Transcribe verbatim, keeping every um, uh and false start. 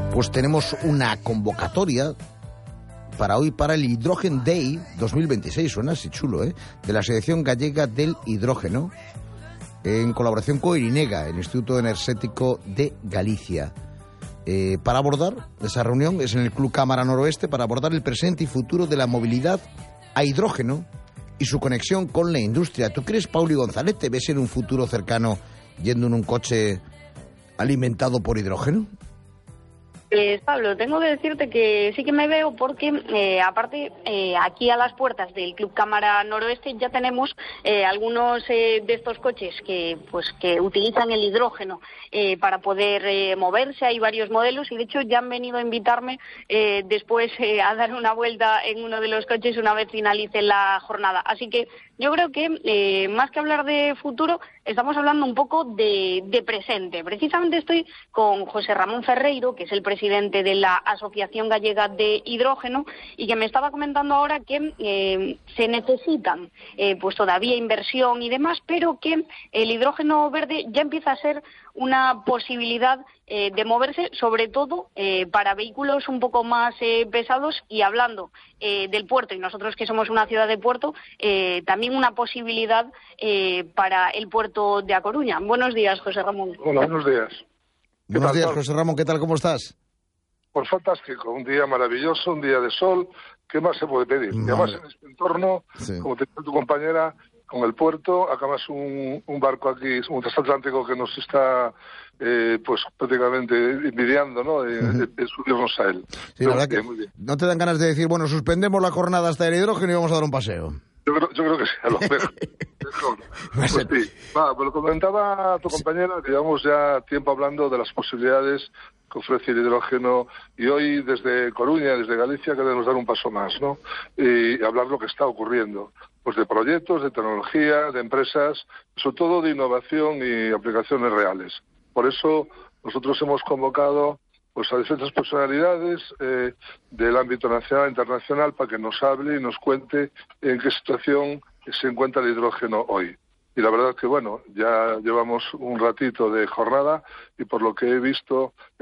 pues tenemos una convocatoria para hoy para el Hydrogen Day dos mil veintiséis, suena así chulo, ¿eh? De la Asociación Gallega del Hidrógeno, en colaboración con IRINEGA, el Instituto Energético de Galicia. Eh, para abordar esa reunión, es en el Club Cámara Noroeste, para abordar el presente y futuro de la movilidad a hidrógeno y su conexión con la industria. ¿Tú crees, Pauli González, te ves en un futuro cercano yendo en un coche alimentado por hidrógeno? Pues Pablo, tengo que decirte que sí que me veo porque, eh, aparte, eh, aquí a las puertas del Club Cámara Noroeste ya tenemos eh, algunos eh, de estos coches que pues que utilizan el hidrógeno eh, para poder eh, moverse. Hay varios modelos y, de hecho, ya han venido a invitarme eh, después eh, a dar una vuelta en uno de los coches una vez finalice la jornada. Así que yo creo que, eh, más que hablar de futuro, estamos hablando un poco de, de presente. Precisamente estoy con José Ramón Ferreiro, que es el presidente de la Asociación Gallega de Hidrógeno, y que me estaba comentando ahora que eh, se necesitan eh, pues todavía inversión y demás, pero que el hidrógeno verde ya empieza a ser una posibilidad eh, de moverse, sobre todo eh, para vehículos un poco más eh, pesados. Y hablando eh, del puerto, y nosotros que somos una ciudad de puerto, eh, también una posibilidad eh, para el puerto de A Coruña. Buenos días, José Ramón. Hola, buenos días. Buenos días, José Ramón, ¿qué tal? ¿Cómo estás? Pues fantástico, un día maravilloso, un día de sol. ¿Qué más se puede pedir? Vale. Y además en este entorno, Sí. como te dice tu compañera, con el puerto, acabas un, un barco aquí, un transatlántico que nos está eh, pues prácticamente envidiando, ¿no? De, Uh-huh. de, de subirnos a él. Sí, la verdad bien, que muy bien. no te dan ganas de decir, bueno, suspendemos la jornada hasta el hidrógeno y vamos a dar un paseo. Yo creo, yo creo que sea lo mejor. mejor. Pues sí. Va, pues lo comentaba tu compañera, que llevamos ya tiempo hablando de las posibilidades que ofrece el hidrógeno, y hoy desde Coruña, desde Galicia, queremos dar un paso más, ¿no? Y hablar lo que está ocurriendo, pues de proyectos, de tecnología, de empresas, sobre todo de innovación y aplicaciones reales. Por eso nosotros hemos convocado pues a diferentes personalidades eh, del ámbito nacional e internacional para que nos hable y nos cuente en qué situación se encuentra el hidrógeno hoy. Y la verdad es que, bueno, ya llevamos un ratito de jornada y por lo que he visto